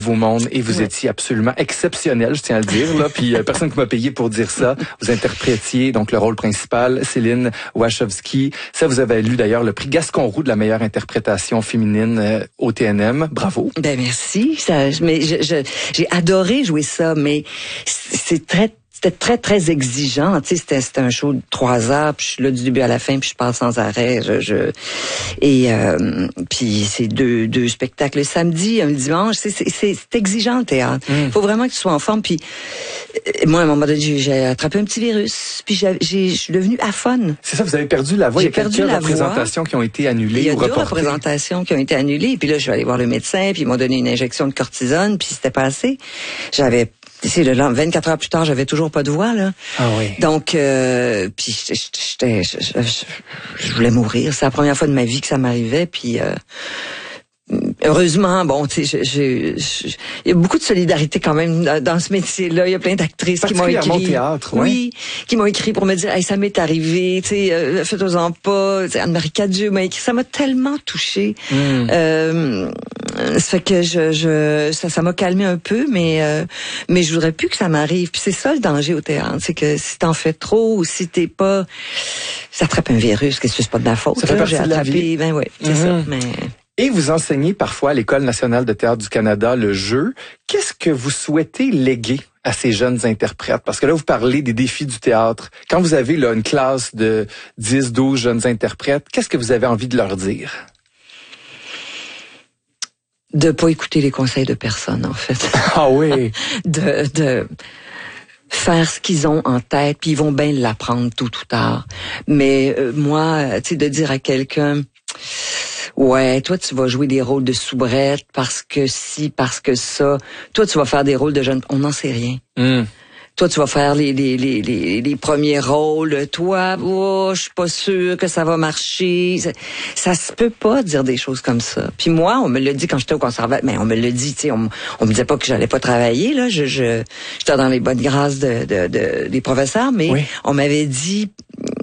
Vos mondes et vous étiez absolument exceptionnel, je tiens à le dire là. Puis personne qui m'a payé pour dire ça. Vous interprétiez donc le rôle principal, Céline Wachowski. Ça, vous avez eu d'ailleurs le prix Gaston-Roux de la meilleure interprétation féminine au TNM. Bravo. Ben merci. Mais j'ai adoré jouer ça, mais c'était très, très exigeant. Tu sais, c'était un show de 3 heures, puis je suis là du début à la fin, puis je parle sans arrêt. Puis c'est deux spectacles le samedi, un dimanche. C'est exigeant, le théâtre. Il faut vraiment que tu sois en forme. Puis moi, à un moment donné, j'ai attrapé un petit virus, puis je suis devenue aphone. C'est ça, vous avez perdu la voix. Il y a quelques représentations qui ont été annulées. Il y a ou 2 reportées. représentations qui ont été annulées. Puis là, je suis allée voir le médecin, puis ils m'ont donné une injection de cortisone, puis c'était pas assez. J'avais... C'est 24 heures plus tard, j'avais toujours pas de voix, là. Ah oui. Donc, puis je voulais mourir. C'est la première fois de ma vie que ça m'arrivait, puis heureusement, bon, tu sais, il y a beaucoup de solidarité quand même dans ce métier-là. Il y a plein d'actrices qui m'ont écrit. Particulièrement au théâtre, ouais. Oui, qui m'ont écrit pour me dire, hey, ça m'est arrivé, tu sais, faites-en pas. Anne-Marie Cadieux m'a écrit, ça m'a tellement touchée. Ça fait que ça m'a calmé un peu, mais je voudrais plus que ça m'arrive. Puis c'est ça le danger au théâtre, c'est que si t'en fais trop ou si t'es pas, ça attrape un virus, qu'est-ce que c'est pas de la faute. Ça fait partie j'ai de la attrapé, vie. ben ouais, c'est ça. Mais Et vous enseignez parfois à l'École nationale de théâtre du Canada le jeu. Qu'est-ce que vous souhaitez léguer à ces jeunes interprètes? Parce que là, vous parlez des défis du théâtre. Quand vous avez là une classe de 10, 12 jeunes interprètes, qu'est-ce que vous avez envie de leur dire? de pas écouter les conseils de personne, en fait. Ah oui. de faire ce qu'ils ont en tête, puis ils vont bien l'apprendre tôt ou tard. Mais moi, tu sais, de dire à quelqu'un, ouais, toi tu vas jouer des rôles de soubrette parce que si, parce que ça, toi tu vas faire des rôles de jeune, on n'en sait rien. Toi, tu vas faire les premiers rôles. Toi, oh, je suis pas sûre que ça va marcher. Ça se peut pas dire des choses comme ça. Puis moi, on me l'a dit quand j'étais au conservatoire. Mais on me l'a dit, tu sais, on me disait pas que j'allais pas travailler, là. J'étais dans les bonnes grâces des professeurs, mais oui. On m'avait dit...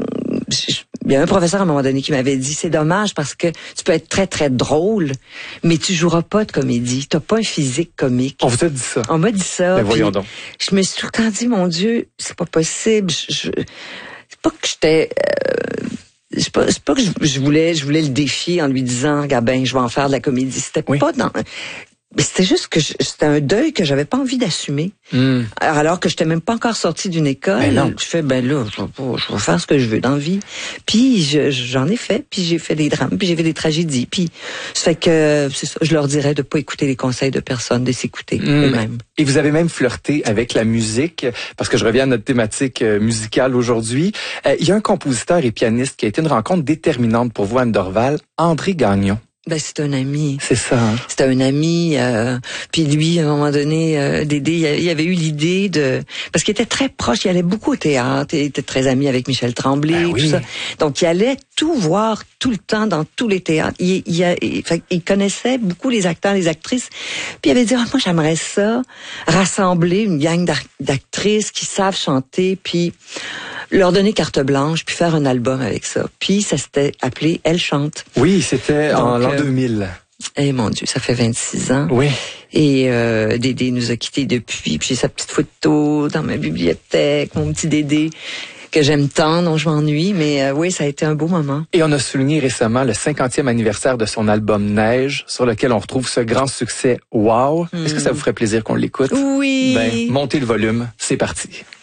Il y a un professeur à un moment donné qui m'avait dit, c'est dommage parce que tu peux être très, très drôle, mais tu joueras pas de comédie. T'as pas un physique comique. On vous a dit ça? On m'a dit ça. Ben voyons donc. Je me suis tout le temps dit, mon Dieu, c'est pas possible. C'est pas que j'étais... c'est pas que je voulais le défier en lui disant, regarde ben, je vais en faire de la comédie. C'était pas dans... Mais c'était juste que c'était un deuil que j'avais pas envie d'assumer. Alors que j'étais même pas encore sortie d'une école. Je fais, ben là, je vais faire ce que je veux dans la vie. Puis j'en ai fait, puis j'ai fait des drames, puis j'ai fait des tragédies. Puis ça fait que c'est ça, je leur dirais de pas écouter les conseils de personne, de s'écouter eux-mêmes. Et vous avez même flirté avec la musique, parce que je reviens à notre thématique musicale aujourd'hui. Il y a un compositeur et pianiste qui a été une rencontre déterminante pour vous, Anne Dorval, André Gagnon. Ben c'est un ami. C'est ça. Hein? C'était un ami. Puis lui, à un moment donné, Dédé, il avait eu l'idée de... Parce qu'il était très proche, il allait beaucoup au théâtre, il était très ami avec Michel Tremblay, tout ça. Donc il allait tout voir tout le temps dans tous les théâtres. Il connaissait beaucoup les acteurs, les actrices. Puis il avait dit, moi j'aimerais ça, rassembler une gang d'actrices qui savent chanter, puis leur donner carte blanche, puis faire un album avec ça. Puis ça s'était appelé Elle chante. Oui, c'était en l'an 2000. Eh mon Dieu, ça fait 26 ans. Oui. Et Dédé nous a quittés depuis. Puis j'ai sa petite photo dans ma bibliothèque, mon petit Dédé que j'aime tant, dont je m'ennuie. Mais oui, ça a été un beau moment. Et on a souligné récemment le 50e anniversaire de son album Neige, sur lequel on retrouve ce grand succès Wow. Est-ce que ça vous ferait plaisir qu'on l'écoute? Oui. Ben, montez le volume, c'est parti.